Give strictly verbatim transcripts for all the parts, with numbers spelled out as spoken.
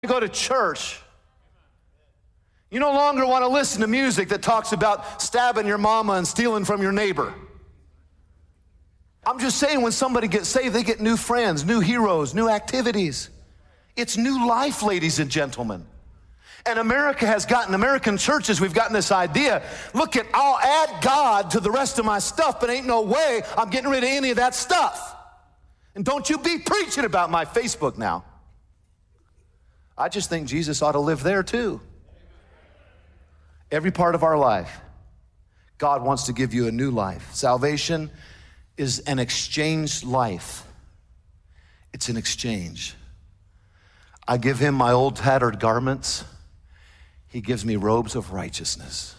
You go to church. You no longer want to listen to music that talks about stabbing your mama and stealing from your neighbor. I'm just saying, when somebody gets saved, they get new friends, new heroes, new activities. It's new life, ladies and gentlemen. And America has gotten, American churches, we've gotten this idea, look at, I'll add God to the rest of my stuff, but ain't no way I'm getting rid of any of that stuff. And don't you be preaching about my Facebook now. I just think Jesus ought to live there too. Every part of our life, God wants to give you a new life. Salvation is an exchanged life. It's an exchange. I give him my old tattered garments. He gives me robes of righteousness.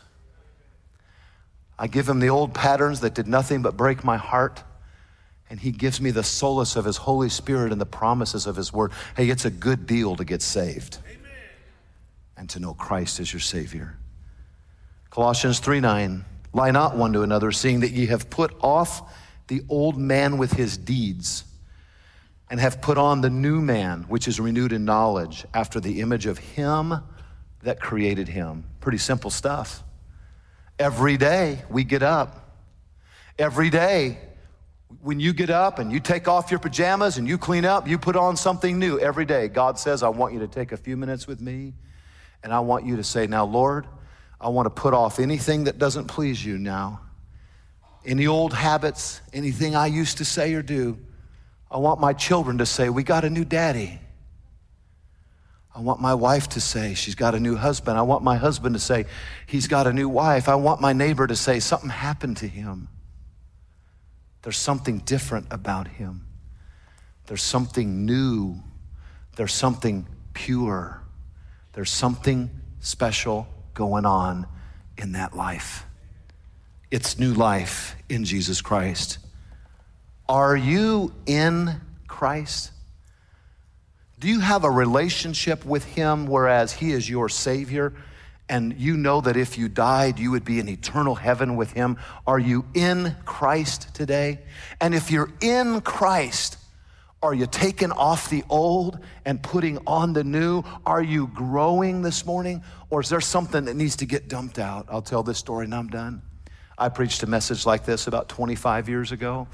I give him the old patterns that did nothing but break my heart, and he gives me the solace of his Holy Spirit and the promises of his word. Hey, it's a good deal to get saved. Amen. And to know Christ as your Savior. Colossians three nine, lie not one to another, seeing that ye have put off the old man with his deeds, and have put on the new man, which is renewed in knowledge after the image of him that created him. Pretty simple stuff. Every day we get up. Every day when you get up and you take off your pajamas and you clean up, you put on something new every day. God says, I want you to take a few minutes with me, and I want you to say, now, Lord, I want to put off anything that doesn't please you now. Any old habits, anything I used to say or do. I want my children to say, we got a new daddy. I want my wife to say, she's got a new husband. I want my husband to say, he's got a new wife. I want my neighbor to say, something happened to him. There's something different about him. There's something new. There's something pure. There's something special going on in that life. It's new life in Jesus Christ. Are you in Christ? Do you have a relationship with him whereas he is your Savior, and you know that if you died, you would be in eternal heaven with him? Are you in Christ today? And if you're in Christ, are you taking off the old and putting on the new? Are you growing this morning? Or is there something that needs to get dumped out? I'll tell this story and I'm done. I preached a message like this about twenty-five years ago.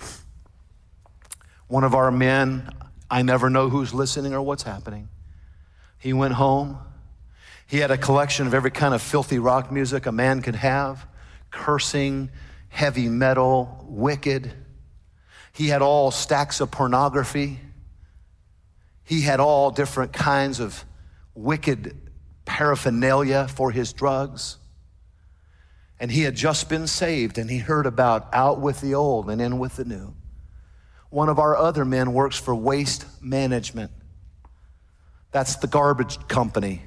One of our men, I never know who's listening or what's happening. He went home. He had a collection of every kind of filthy rock music a man could have, cursing, heavy metal, wicked. He had all stacks of pornography. He had all different kinds of wicked paraphernalia for his drugs. And he had just been saved, and he heard about out with the old and in with the new. One of our other men works for Waste Management. That's the garbage company.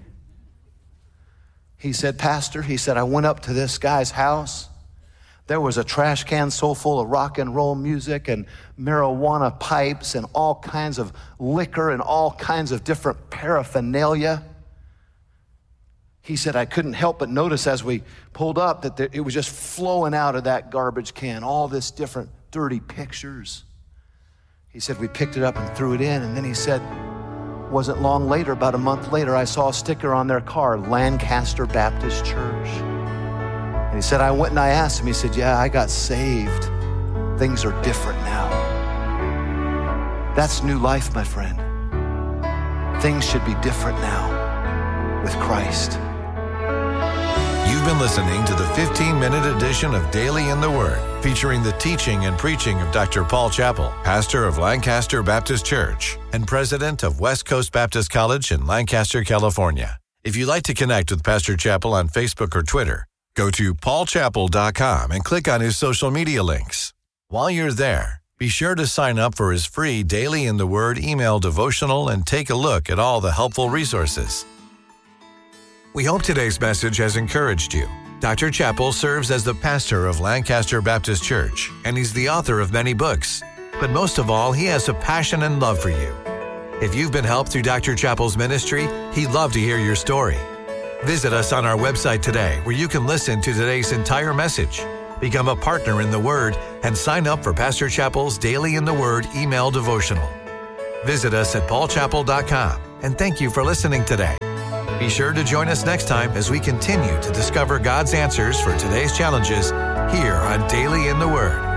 He said, Pastor, he said, I went up to this guy's house. There was a trash can so full of rock and roll music and marijuana pipes and all kinds of liquor and all kinds of different paraphernalia. He said, I couldn't help but notice as we pulled up that there, it was just flowing out of that garbage can, all this different dirty pictures. He said, we picked it up and threw it in. And then he said, wasn't long later, about a month later, I saw a sticker on their car, Lancaster Baptist Church. And he said, I went and I asked him, he said, yeah, I got saved. Things are different now. That's new life, my friend. Things should be different now with Christ. You've been listening to the fifteen-minute edition of Daily in the Word, featuring the teaching and preaching of Doctor Paul Chappell, pastor of Lancaster Baptist Church and president of West Coast Baptist College in Lancaster, California. If you'd like to connect with Pastor Chappell on Facebook or Twitter, go to paul chappell dot com and click on his social media links. While you're there, be sure to sign up for his free Daily in the Word email devotional and take a look at all the helpful resources. We hope today's message has encouraged you. Doctor Chappell serves as the pastor of Lancaster Baptist Church, and he's the author of many books. But most of all, he has a passion and love for you. If you've been helped through Doctor Chappell's ministry, he'd love to hear your story. Visit us on our website today, where you can listen to today's entire message, become a partner in the Word, and sign up for Pastor Chappell's Daily in the Word email devotional. Visit us at paul chappell dot com and thank you for listening today. Be sure to join us next time as we continue to discover God's answers for today's challenges here on Daily in the Word.